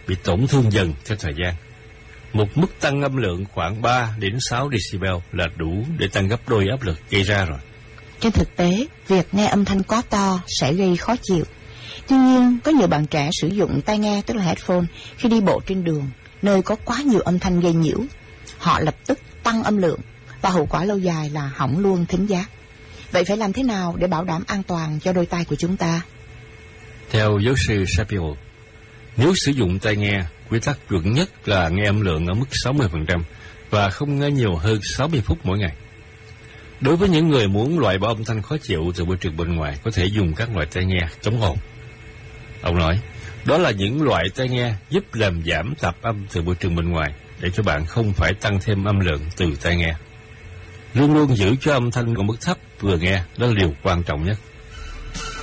bị tổn thương dần theo thời gian. Một mức tăng âm lượng khoảng 3 đến 6 decibel là đủ để tăng gấp đôi áp lực gây ra rồi. Trên thực tế, việc nghe âm thanh quá to sẽ gây khó chịu. Tuy nhiên, có nhiều bạn trẻ sử dụng tai nghe, tức là headphone, khi đi bộ trên đường, nơi có quá nhiều âm thanh gây nhiễu. Họ lập tức tăng âm lượng, và hậu quả lâu dài là hỏng luôn thính giác. Vậy phải làm thế nào để bảo đảm an toàn cho đôi tai của chúng ta? Theo giáo sư Shapiro, nếu sử dụng tai nghe, quy tắc chuẩn nhất là nghe âm lượng ở mức 60% và không nghe nhiều hơn 60 phút mỗi ngày. Đối với những người muốn loại bỏ âm thanh khó chịu từ môi trường bên ngoài, có thể dùng các loại tai nghe chống ồn. Ông nói, đó là những loại tai nghe giúp làm giảm tạp âm từ môi trường bên ngoài, để cho bạn không phải tăng thêm âm lượng từ tai nghe. Luôn luôn giữ cho âm thanh ở mức thấp vừa nghe, đó là điều quan trọng nhất.